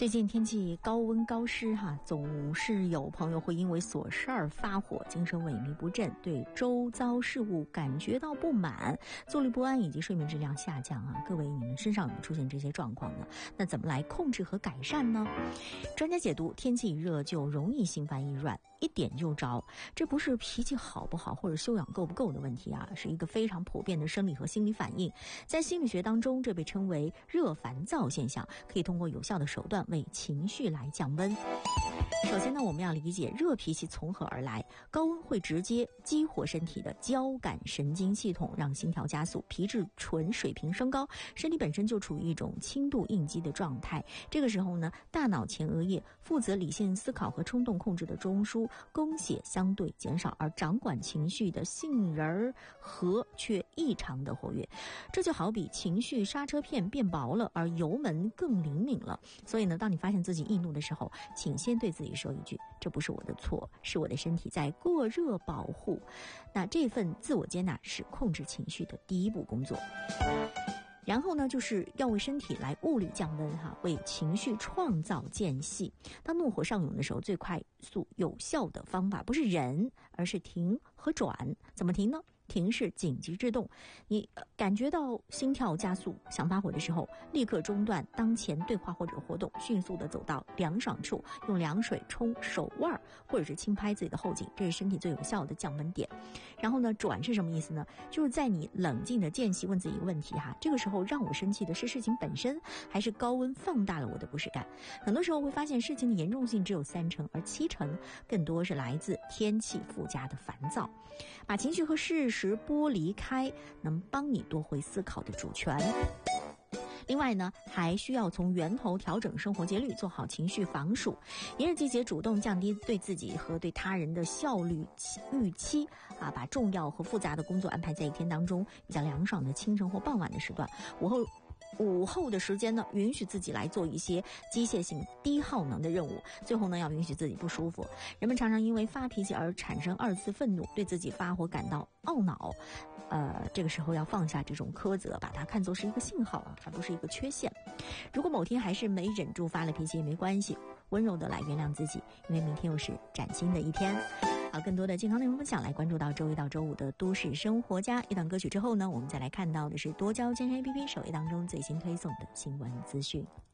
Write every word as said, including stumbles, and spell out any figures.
最近天气高温高湿哈，总是有朋友会因为琐事儿发火，精神萎靡不振，对周遭事物感觉到不满，坐立不安以及睡眠质量下降啊。各位，你们身上有没有出现这些状况呢？那怎么来控制和改善呢？专家解读，天气一热就容易心烦意乱，一点就着。这不是脾气好不好或者修养够不够的问题啊，是一个非常普遍的生理和心理反应。在心理学当中，这被称为热烦躁现象，可以通过有效的手段为情绪来降温。首先呢，我们要理解热脾气从何而来。高温会直接激活身体的交感神经系统，让心跳加速，皮质醇水平升高，身体本身就处于一种轻度应激的状态。这个时候呢，大脑前额叶负责理性思考和冲动控制的中枢供血相对减少，而掌管情绪的杏仁核却异常的活跃。这就好比情绪刹车片变薄了，而油门更灵敏了。所以呢，当你发现自己易怒的时候，请先对自己说一句，这不是我的错，是我的身体在过热保护。那这份自我接纳是控制情绪的第一步工作。然后呢，就是要为身体来物理降温哈，为情绪创造间隙。当怒火上涌的时候，最快速有效的方法不是忍，而是停和转。怎么停呢？停是紧急制动，你感觉到心跳加速想发火的时候，立刻中断当前对话或者活动，迅速的走到凉爽处，用凉水冲手腕或者是轻拍自己的后颈，这是身体最有效的降温点。然后呢，转是什么意思呢？就是在你冷静的间隙问自己一个问题哈，这个时候让我生气的是事情本身，还是高温放大了我的不适感？很多时候会发现事情的严重性只有三成，而七成更多是来自天气附加的烦躁。把情绪和事实剥离开，能帮你夺回思考的主权。另外呢，还需要从源头调整生活节律，做好情绪防暑。炎热季节主动降低对自己和对他人的效率预期啊，把重要和复杂的工作安排在一天当中比较凉爽的清晨或傍晚的时段。午后午后的时间呢，允许自己来做一些机械性低耗能的任务。最后呢，要允许自己不舒服。人们常常因为发脾气而产生二次愤怒，对自己发火感到懊恼。呃，这个时候要放下这种苛责，把它看作是一个信号啊，而不是一个缺陷。如果某天还是没忍住发了脾气也没关系，温柔的来原谅自己，因为明天又是崭新的一天。好，更多的健康内容分享，来关注到周一到周五的都市生活家。一档歌曲之后呢，我们再来看到的是多交健身 A P P 首页当中最新推送的新闻资讯。